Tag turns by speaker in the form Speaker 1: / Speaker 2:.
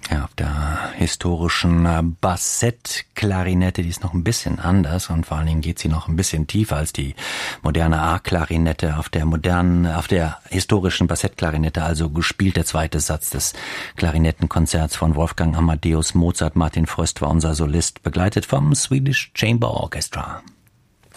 Speaker 1: Ja, auf der historischen Bassett-Klarinette, die ist noch ein bisschen anders und vor allen Dingen geht sie noch ein bisschen tiefer als die moderne A-Klarinette. Auf der historischen Bassett-Klarinette also gespielt der zweite Satz des Klarinettenkonzerts von Wolfgang Amadeus Mozart. Martin Fröst war unser Solist, begleitet vom Swedish Chamber Orchestra.